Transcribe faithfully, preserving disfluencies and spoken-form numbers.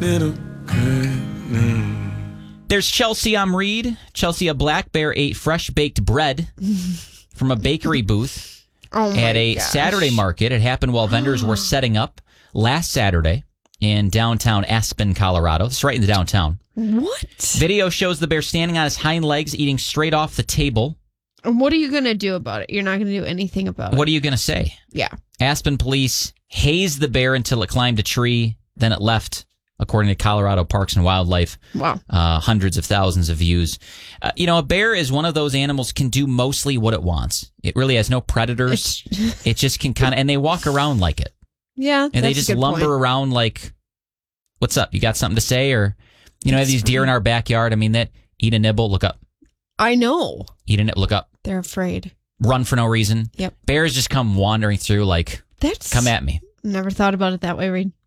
little girl. There's Chelsea on Reed. Chelsea, a black bear, ate fresh baked bread from a bakery booth oh at a gosh. Saturday market. It happened while vendors were setting up last Saturday in downtown Aspen, Colorado. It's right in the downtown. What? Video shows the bear standing on his hind legs, eating straight off the table. And what are you going to do about it? You're not going to do anything about it. What are you going to say? Yeah. Aspen police hazed the bear until it climbed a tree. Then it left, according to Colorado Parks and Wildlife. Wow. Uh, hundreds of thousands of views. Uh, you know, a bear is one of those animals can do mostly what it wants. It really has no predators. It just can kind of, and they walk around like it. Yeah, and they just lumber point. around like, what's up? You got something to say? Or, you know, have these deer in our backyard. I mean, that eat a nibble, look up. I know. Eat a nibble, look up. They're afraid. Run for no reason. Yep. Bears just come wandering through like, That's come at me. Never thought about it that way, Reed.